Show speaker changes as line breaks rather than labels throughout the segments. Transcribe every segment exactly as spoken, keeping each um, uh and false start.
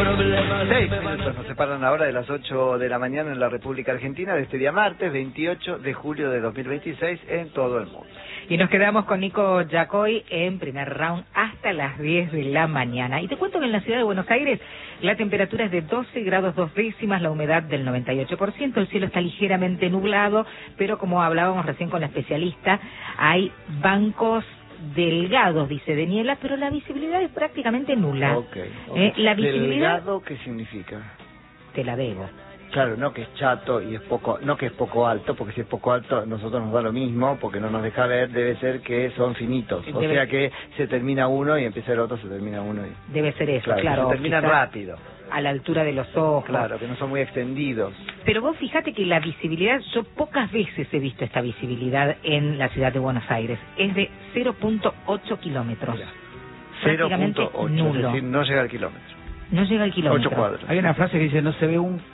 Seis minutos nos separan ahora de las ocho de la mañana en la República Argentina de este día martes veintiocho de julio de dos mil veintiséis en todo el mundo.
Y nos quedamos con Nico Yacoy en primer round hasta las diez de la mañana. Y te cuento que en la ciudad de Buenos Aires la temperatura es de doce grados dos décimas, la humedad del noventa y ocho por ciento, el cielo está ligeramente nublado, pero como hablábamos recién con la especialista, hay bancos delgados, dice de niebla, pero la visibilidad es prácticamente nula.
Okay, okay.
Eh, la visibilidad...
¿Delgado qué significa?
Te la debo.
Claro, no que es chato y es poco, no que es poco alto, porque si es poco alto a nosotros nos da lo mismo, porque no nos deja ver, debe ser que son finitos, o
debe...
sea que se termina uno y empieza el otro, se termina uno y...
Debe ser eso,
claro.
claro
Se terminan rápido.
A la altura de los ojos.
Claro, que no son muy extendidos.
Pero vos fíjate que la visibilidad, yo pocas veces he visto esta visibilidad en la ciudad de Buenos Aires, es de cero punto ocho kilómetros.
cero punto ocho,
nulo.
es decir, no llega al kilómetro.
No llega al kilómetro.
ocho cuadros.
Hay una frase que dice, no se ve un...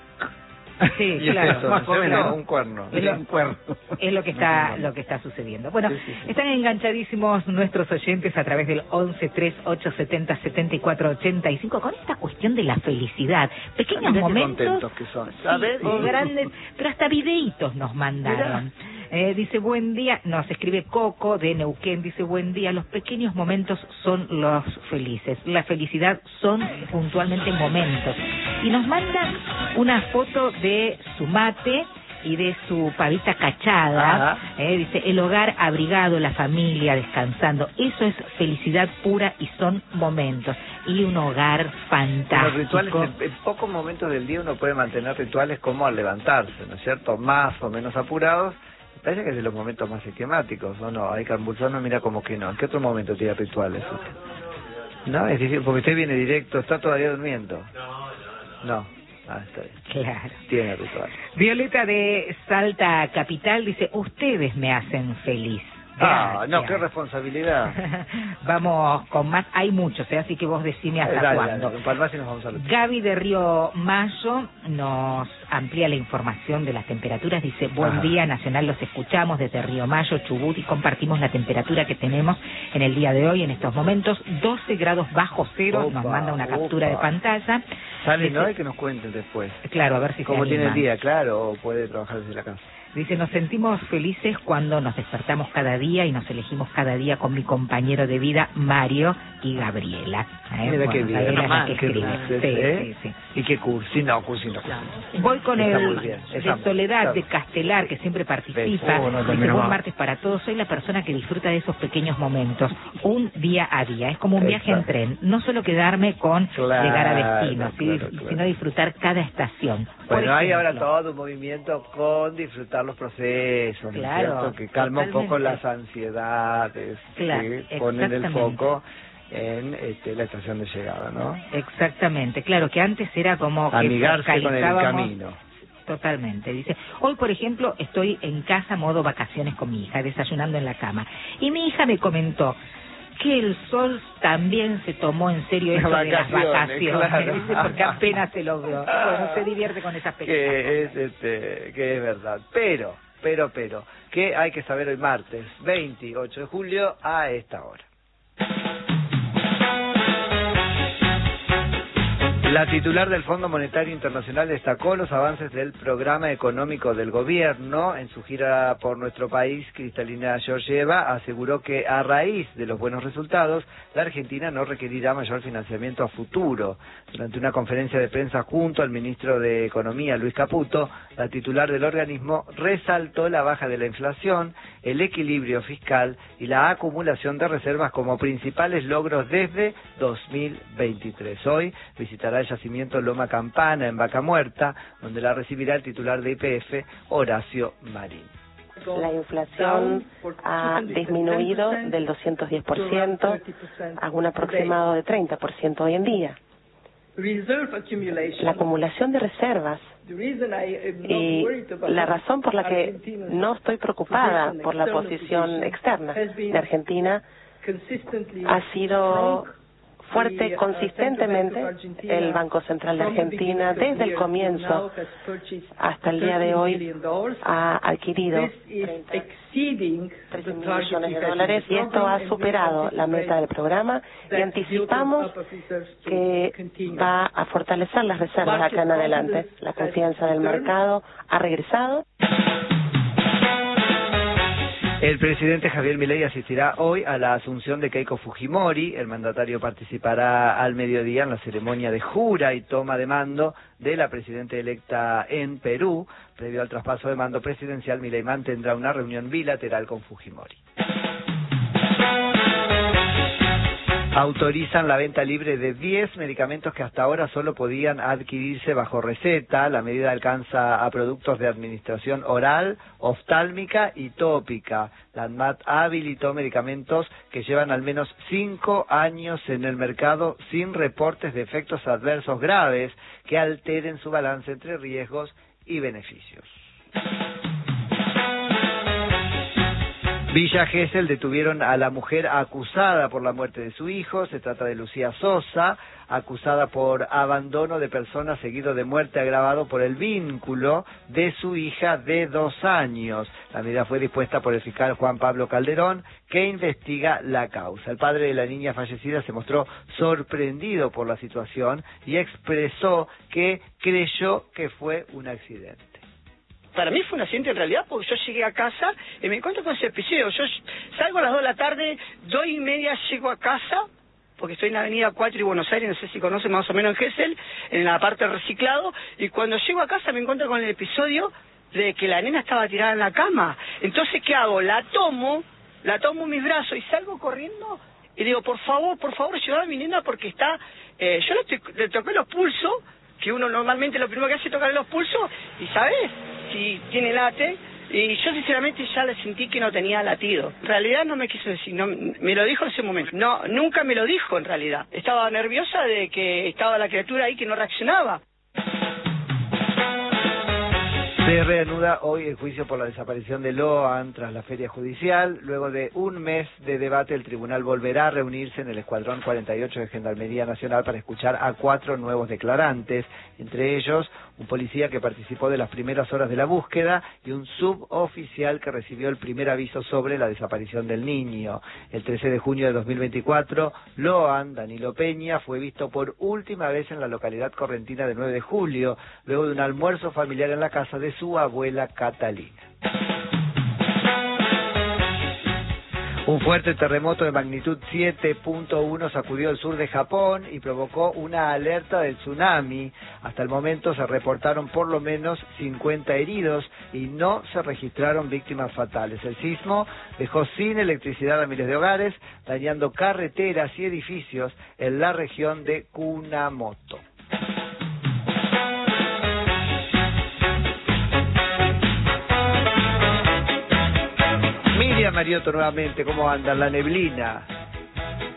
Sí,
y
claro.
eso,
Más o menos,
un cuerno.
Es lo,
un cuerno.
es lo que está lo que está sucediendo. Bueno,
sí, sí, sí.
Están enganchadísimos nuestros oyentes a través del once tres ocho setenta setenta y cuatro ochenta y cinco con esta cuestión de la felicidad. Pequeños
Mirá
momentos
qué contentos que son.
sí,
A ver,
o grandes, pero hasta videitos nos mandaron. Eh, dice, buen día, nos escribe Coco de Neuquén, dice, buen día, los pequeños momentos son los felices, la felicidad son puntualmente momentos. Y nos mandan una foto de su mate y de su pavita cachada, eh, dice, el hogar abrigado, la familia descansando, eso es felicidad pura y son momentos. Y un hogar fantástico.
Los rituales, en, en pocos momentos del día uno puede mantener rituales como al levantarse, ¿no es cierto? Más o menos apurados. Me parece que es de los momentos más esquemáticos, ¿o no? Hay Campuzano, mira como que no. ¿En qué otro momento tiene rituales? No, es decir, porque usted viene directo, está todavía durmiendo. No. Ah, está bien.
Claro.
Tiene ritual.
Violeta de Salta Capital dice, ustedes me hacen feliz.
Ah,
Gracias.
no, qué responsabilidad.
Vamos con más, hay muchos, ¿eh? Así que vos decime hasta
Eh, dale,
cuándo.
dale, para más y nos vamos a ver.
Gaby de Río Mayo nos amplía la información de las temperaturas, dice, buen
Ajá.
día Nacional, los escuchamos desde Río Mayo, Chubut, y compartimos la temperatura que tenemos en el día de hoy, en estos momentos, doce grados bajo cero,
Opa,
nos manda una captura
opa.
de pantalla.
Sale,
Dice,
¿no? Y que nos cuenten después.
claro, a ver si
¿Cómo
se
tiene el
animan.
día? Claro, o puede trabajar desde la casa.
Dice, nos sentimos felices cuando nos despertamos cada día y nos elegimos cada día con mi compañero de vida, Mario y Gabriela. ¿Eh?
Mira qué
Bueno,
bien.
Gabriela es la que
Qué
escribe.
dulces,
Sí,
¿eh?
sí, sí.
Y qué cursi, no, cursi no. Cursi.
Voy con
Está
el
muy bien.
de
Está-
Soledad
está-
de Castelar, que siempre participa.
Oh, no,
Dice,
también
buen
va.
martes para todos. Soy la persona que disfruta de esos pequeños momentos, un día a día. Es como un viaje en
Exacto.
tren. No solo quedarme con
Claro,
llegar a destino, ¿sí?
claro, claro.
sino disfrutar cada estación. Por
Bueno, hay ahora
ejemplo,
todo un movimiento con disfrutar los procesos, ¿no es
Claro,
cierto? Que calma un poco
totalmente.
las ansiedades,
Claro,
que ponen el
exactamente.
foco en este, la estación de llegada, ¿no?
Exactamente, claro, que antes era como que
Amigarse con el
focalizábamos-
camino.
Totalmente, dice, hoy por ejemplo estoy en casa modo vacaciones con mi hija, desayunando en la cama, y mi hija me comentó que el sol también se tomó en serio esto de las
Vacaciones,
vacaciones,
claro.
dice, porque apenas se logró. Bueno, se divierte con esas pequeñas
Que es,
cosas.
este, que es verdad. Pero, pero, pero, que hay que saber hoy martes, veintiocho de julio, a esta hora. La titular del Fondo Monetario Internacional destacó los avances del programa económico del gobierno. En su gira por nuestro país, Cristalina Georgieva aseguró que a raíz de los buenos resultados, la Argentina no requerirá mayor financiamiento a futuro. Durante una conferencia de prensa junto al ministro de Economía, Luis Caputo, la titular del organismo resaltó la baja de la inflación, el equilibrio fiscal y la acumulación de reservas como principales logros desde dos mil veintitrés. Hoy visitará el yacimiento Loma Campana en Vaca Muerta, donde la recibirá el titular de Y P F, Horacio Marín.
La inflación ha disminuido del doscientos diez por ciento a un aproximado de treinta por ciento hoy en día. La acumulación de reservas y la razón por la que no estoy preocupada por la posición externa de Argentina ha sido fuerte, consistentemente, el Banco Central de Argentina, desde el comienzo hasta el día de hoy, ha adquirido trece mil millones de dólares y esto ha superado la meta del programa y anticipamos que va a fortalecer las reservas acá en adelante. La confianza del mercado ha regresado.
El presidente Javier Milei asistirá hoy a la asunción de Keiko Fujimori. El mandatario participará al mediodía en la ceremonia de jura y toma de mando de la presidenta electa en Perú. Previo al traspaso de mando presidencial, Milei mantendrá una reunión bilateral con Fujimori. Autorizan la venta libre de diez medicamentos que hasta ahora solo podían adquirirse bajo receta. La medida alcanza a productos de administración oral, oftálmica y tópica. La ANMAT habilitó medicamentos que llevan al menos cinco años en el mercado sin reportes de efectos adversos graves que alteren su balance entre riesgos y beneficios. Villa Gesell detuvieron a la mujer acusada por la muerte de su hijo. Se trata de Lucía Sosa, acusada por abandono de personas seguido de muerte agravado por el vínculo de su hija de dos años. La medida fue dispuesta por el fiscal Juan Pablo Calderón, que investiga la causa. El padre de la niña fallecida se mostró sorprendido por la situación y expresó que creyó que fue un accidente.
Para mí fue un accidente en realidad, porque yo llegué a casa y me encuentro con ese episodio. Yo salgo a las dos de la tarde, dos y media llego a casa, porque estoy en la avenida cuatro y Buenos Aires, no sé si conocen más o menos en Gesell, en la parte de reciclado, y cuando llego a casa me encuentro con el episodio de que la nena estaba tirada en la cama. Entonces, ¿qué hago? La tomo, la tomo en mis brazos y salgo corriendo y digo, por favor, por favor, ayúdame a mi nena porque está... Eh, yo le, estoy, le toqué los pulsos, que uno normalmente lo primero que hace es tocarle los pulsos, y ¿sabes? Si tiene late, y yo sinceramente ya le sentí que no tenía latido. En realidad no me quiso decir, no, me lo dijo en ese momento. No, nunca me lo dijo en realidad. Estaba nerviosa de que estaba la criatura ahí que no reaccionaba.
Se reanuda hoy el juicio por la desaparición de Loan tras la feria judicial. Luego de un mes de debate, el tribunal volverá a reunirse en el Escuadrón cuarenta y ocho de Gendarmería Nacional para escuchar a cuatro nuevos declarantes, entre ellos un policía que participó de las primeras horas de la búsqueda y un suboficial que recibió el primer aviso sobre la desaparición del niño. El trece de junio de dos mil veinticuatro, Loan Danilo Peña fue visto por última vez en la localidad correntina de nueve de julio, luego de un almuerzo familiar en la casa de su abuela Catalina. Un fuerte terremoto de magnitud siete punto uno sacudió el sur de Japón y provocó una alerta de tsunami. Hasta el momento se reportaron por lo menos cincuenta heridos y no se registraron víctimas fatales. El sismo dejó sin electricidad a miles de hogares, dañando carreteras y edificios en la región de Kunamoto. Miriam Mariotto nuevamente, ¿cómo anda la neblina?